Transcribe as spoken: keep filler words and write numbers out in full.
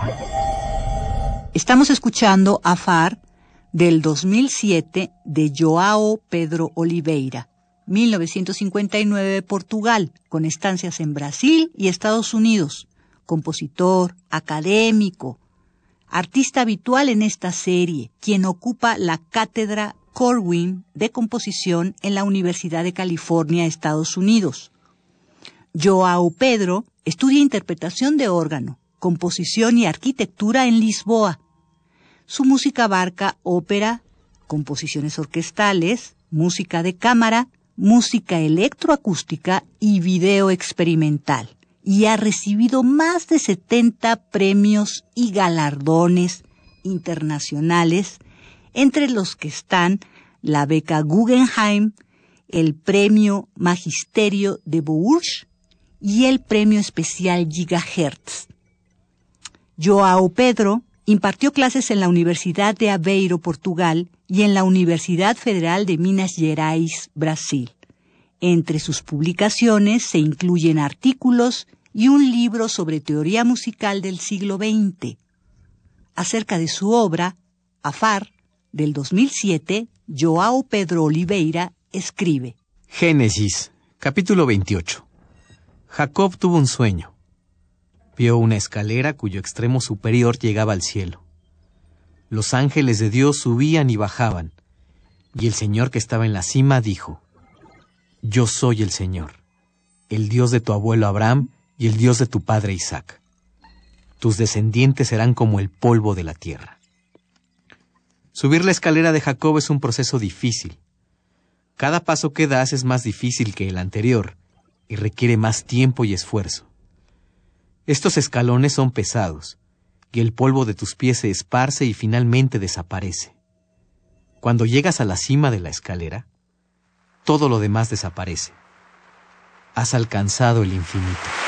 Estamos escuchando Afar del dos mil siete de João Pedro Oliveira, mil novecientos cincuenta y nueve de Portugal, con estancias en Brasil y Estados Unidos, compositor, académico, artista habitual en esta serie, quien ocupa la cátedra Corwin de composición en la Universidad de California, Estados Unidos. João Pedro estudia interpretación de órgano, composición y arquitectura en Lisboa. Su música abarca ópera, composiciones orquestales, música de cámara, música electroacústica y video experimental, y ha recibido más de setenta premios y galardones internacionales, entre los que están la beca Guggenheim, el premio Magisterio de Bourges y el premio especial Gigahertz. João Pedro impartió clases en la Universidad de Aveiro, Portugal, y en la Universidad Federal de Minas Gerais, Brasil. Entre sus publicaciones se incluyen artículos y un libro sobre teoría musical del siglo veinte. Acerca de su obra, Afar, del dos mil siete, João Pedro Oliveira escribe: Génesis, capítulo veintiocho. Jacob tuvo un sueño. Vio una escalera cuyo extremo superior llegaba al cielo. Los ángeles de Dios subían y bajaban, y el Señor que estaba en la cima dijo: Yo soy el Señor, el Dios de tu abuelo Abraham y el Dios de tu padre Isaac. Tus descendientes serán como el polvo de la tierra. Subir la escalera de Jacob es un proceso difícil. Cada paso que das es más difícil que el anterior y requiere más tiempo y esfuerzo. Estos escalones son pesados, y el polvo de tus pies se esparce y finalmente desaparece. Cuando llegas a la cima de la escalera, todo lo demás desaparece. Has alcanzado el infinito.